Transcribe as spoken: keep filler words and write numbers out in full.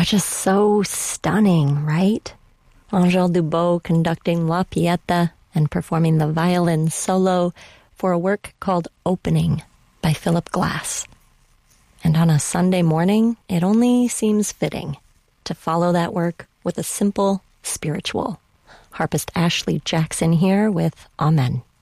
just so stunning, right? Angèle Dubos conducting La Pieta and performing the violin solo for a work called Opening by Philip Glass. And on a Sunday morning, it only seems fitting to follow that work with a simple spiritual. Harpist Ashley Jackson here with Amen.